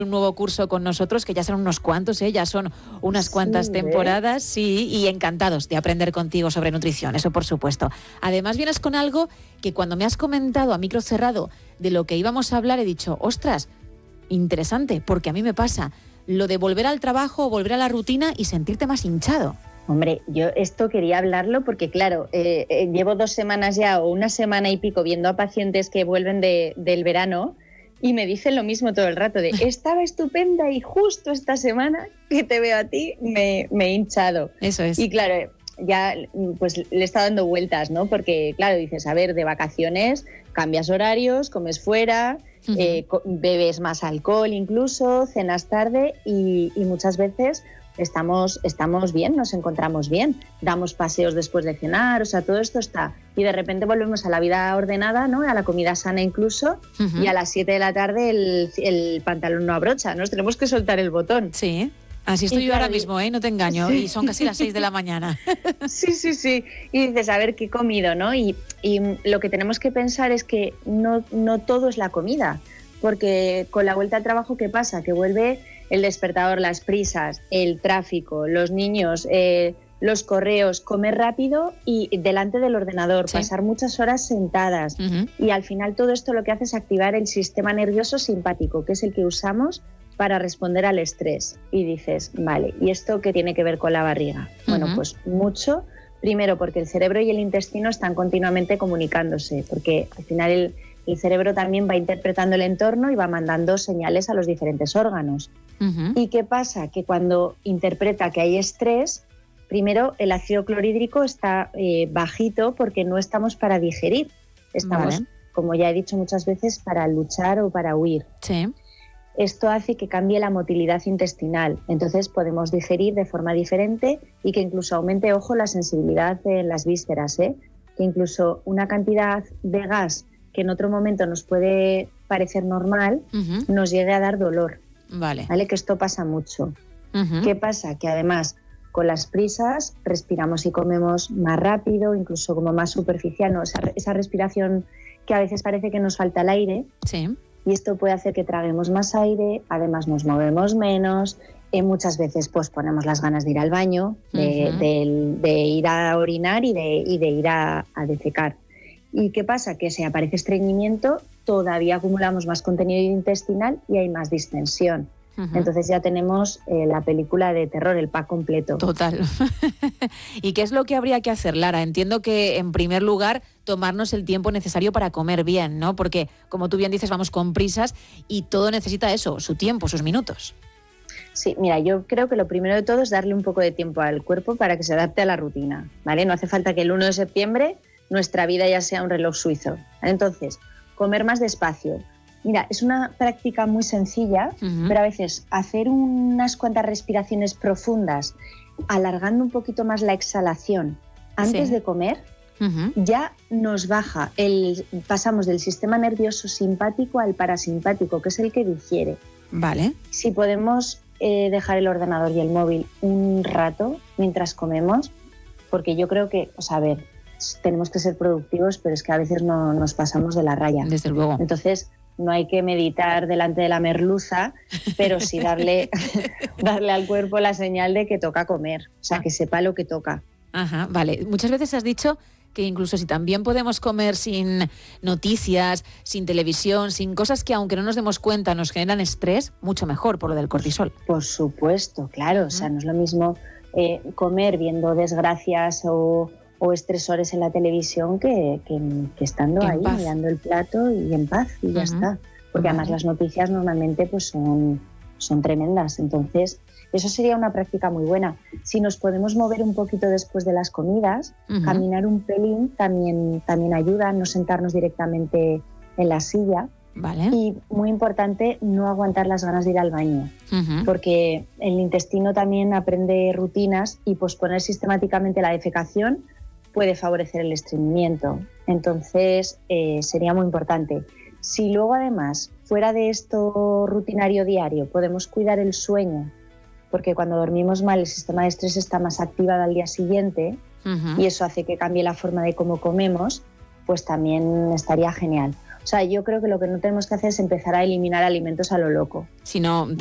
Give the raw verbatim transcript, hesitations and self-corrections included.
un nuevo curso con nosotros, que ya son unos cuantos, ¿eh? Ya son unas cuantas Sí, temporadas, sí, y encantados de aprender contigo sobre nutrición, eso por supuesto. Además vienes con algo que cuando me has comentado a micro cerrado de lo que íbamos a hablar, he dicho, ostras, interesante, porque a mí me pasa lo de volver al trabajo, volver a la rutina y sentirte más hinchado. Hombre, yo esto quería hablarlo porque, claro, eh, eh, llevo dos semanas ya o una semana y pico viendo a pacientes que vuelven de, del verano y me dicen lo mismo todo el rato, de estaba estupenda y justo esta semana que te veo a ti me, me he hinchado. Eso es. Y claro, ya pues le he estado dando vueltas, ¿no? Porque, claro, dices, a ver, de vacaciones cambias horarios, comes fuera, uh-huh. eh, bebes más alcohol incluso, cenas tarde y, y muchas veces... Estamos, estamos bien, nos encontramos bien, damos paseos después de cenar, o sea, todo esto está. Y de repente volvemos a la vida ordenada, ¿no? A la comida sana incluso, uh-huh. y a las siete de la tarde el, el pantalón no abrocha, nos tenemos que soltar el botón. Sí, así estoy y yo claro, ahora mismo, ¿eh? No te engaño, sí. Y son casi las seis de la mañana. Sí, sí, sí, y dices, a ver, ¿qué he comido, no? Y, y lo que tenemos que pensar es que no, no todo es la comida, porque con la vuelta al trabajo, ¿qué pasa? Que vuelve... el despertador, las prisas, el tráfico, los niños, eh, los correos, comer rápido y delante del ordenador, sí. pasar muchas horas sentadas. Uh-huh. Y al final todo esto lo que hace es activar el sistema nervioso simpático, que es el que usamos para responder al estrés. Y dices, vale, ¿y esto qué tiene que ver con la barriga? Uh-huh. Bueno, pues mucho. Primero porque el cerebro y el intestino están continuamente comunicándose, porque al final el, el cerebro también va interpretando el entorno y va mandando señales a los diferentes órganos. Uh-huh. ¿Y qué pasa? Que cuando interpreta que hay estrés, primero el ácido clorhídrico está eh, bajito porque no estamos para digerir, estamos, vale. como ya he dicho muchas veces, para luchar o para huir. Sí. Esto hace que cambie la motilidad intestinal, entonces podemos digerir de forma diferente y que incluso aumente, ojo, la sensibilidad en las vísceras, ¿eh? Que incluso una cantidad de gas que en otro momento nos puede parecer normal, uh-huh. nos llegue a dar dolor. Vale. ¿Vale? Que esto pasa mucho. Uh-huh. ¿Qué pasa? Que además con las prisas respiramos y comemos más rápido, incluso como más superficial, ¿no? Esa, esa respiración que a veces parece que nos falta el aire. Sí. Y esto puede hacer que traguemos más aire, además nos movemos menos, y muchas veces pues ponemos las ganas de ir al baño, de, uh-huh. de, de ir a orinar y de, y de ir a, a defecar. ¿Y qué pasa? Que si aparece estreñimiento, todavía acumulamos más contenido intestinal y hay más distensión. Uh-huh. Entonces ya tenemos eh, la película de terror, el pack completo. Total. ¿Y qué es lo que habría que hacer, Lara? Entiendo que, en primer lugar, tomarnos el tiempo necesario para comer bien, ¿no? Porque, como tú bien dices, vamos con prisas y todo necesita eso, su tiempo, sus minutos. Sí, mira, yo creo que lo primero de todo es darle un poco de tiempo al cuerpo para que se adapte a la rutina, ¿vale? No hace falta que el primero de septiembre nuestra vida ya sea un reloj suizo. Entonces, comer más despacio. Mira, es una práctica muy sencilla, uh-huh. pero a veces hacer unas cuantas respiraciones profundas, alargando un poquito más la exhalación antes sí. de comer, uh-huh. ya nos baja, el, pasamos del sistema nervioso simpático al parasimpático, que es el que digiere. Vale. Si podemos eh, dejar el ordenador y el móvil un rato mientras comemos, porque yo creo que, o sea, a ver, tenemos que ser productivos, pero es que a veces no nos pasamos de la raya. Desde luego. Entonces, no hay que meditar delante de la merluza, pero sí darle, darle al cuerpo la señal de que toca comer, o sea, que sepa lo que toca. Ajá, vale. Muchas veces has dicho que incluso si también podemos comer sin noticias, sin televisión, sin cosas que aunque no nos demos cuenta nos generan estrés, mucho mejor por lo del cortisol. Por supuesto, claro, uh-huh. o sea, no es lo mismo eh, comer viendo desgracias o... o estresores en la televisión que, que, que estando ahí, paz. mirando el plato y en paz y uh-huh. ya está. Porque uh-huh. además las noticias normalmente pues son, son tremendas. Entonces, eso sería una práctica muy buena. Si nos podemos mover un poquito después de las comidas, uh-huh. caminar un pelín también, también ayuda, no sentarnos directamente en la silla. Vale. Y muy importante, no aguantar las ganas de ir al baño, uh-huh. porque el intestino también aprende rutinas y posponer sistemáticamente la defecación puede favorecer el estreñimiento. Entonces, eh, sería muy importante. Si luego, además, fuera de esto rutinario diario, podemos cuidar el sueño, porque cuando dormimos mal el sistema de estrés está más activado al día siguiente, uh-huh. y eso hace que cambie la forma de cómo comemos, pues también estaría genial. O sea, yo creo que lo que no tenemos que hacer es empezar a eliminar alimentos a lo loco. Sino